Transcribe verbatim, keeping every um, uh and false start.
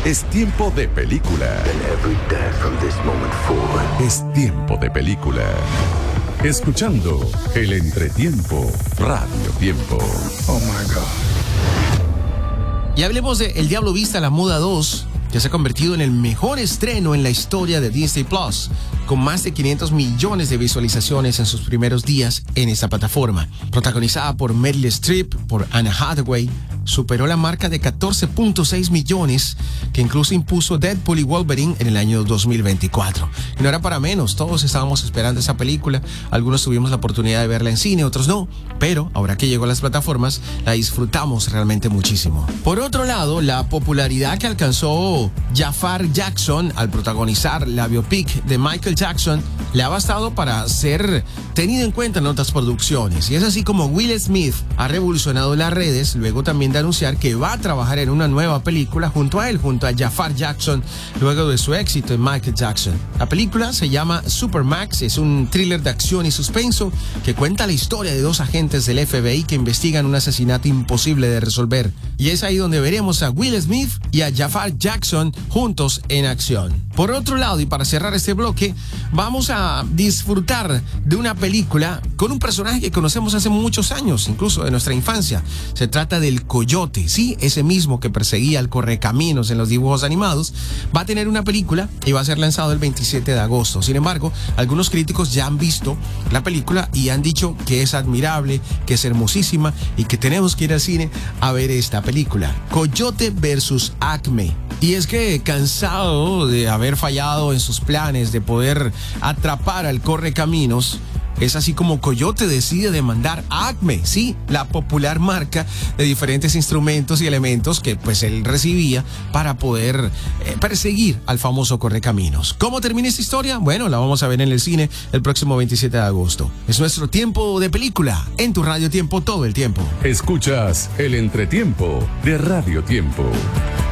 Es tiempo de película. And every day from this moment forward. Es tiempo de película. Escuchando el entretiempo, Radio Tiempo. Oh my God. Y hablemos de El Diablo Viste a la Moda dos, que se ha convertido en el mejor estreno en la historia de Disney Plus, con más de quinientos millones de visualizaciones en sus primeros días en esta plataforma. Protagonizada por Meryl Streep, por Anne Hathaway, superó la marca de catorce punto seis millones, que incluso impuso Deadpool y Wolverine en el año dos mil veinticuatro. Y no era para menos, todos estábamos esperando esa película, algunos tuvimos la oportunidad de verla en cine, otros no, pero ahora que llegó a las plataformas, la disfrutamos realmente muchísimo. Por otro lado, la popularidad que alcanzó Jafar Jackson al protagonizar la biopic de Michael Jackson le ha bastado para ser tenido en cuenta en otras producciones. Y es así como Will Smith ha revolucionado las redes, luego también de anunciar que va a trabajar en una nueva película junto a él, junto a Jafar Jackson, luego de su éxito en Michael Jackson. La película se llama Supermax, es un thriller de acción y suspenso que cuenta la historia de dos agentes del F B I que investigan un asesinato imposible de resolver. Y es ahí donde veremos a Will Smith y a Jafar Jackson juntos en acción. Por otro lado, y para cerrar este bloque, vamos a disfrutar de una película con un personaje que conocemos hace muchos años, incluso de nuestra infancia. Se trata del Coyote, sí, ese mismo que perseguía al Correcaminos en los dibujos animados. Va a tener una película y va a ser lanzado el veintisiete de agosto. Sin embargo, algunos críticos ya han visto la película y han dicho que es admirable, que es hermosísima y que tenemos que ir al cine a ver esta película. Coyote versus Acme. Y es que cansado de haber fallado en sus planes de poder atrapar al Correcaminos, es así como Coyote decide demandar a Acme, sí, la popular marca de diferentes instrumentos y elementos que pues él recibía para poder eh, perseguir al famoso Correcaminos. ¿Cómo termina esta historia? Bueno, la vamos a ver en el cine el próximo veintisiete de agosto. Es nuestro tiempo de película en tu Radio Tiempo todo el tiempo. Escuchas el entretiempo de Radio Tiempo.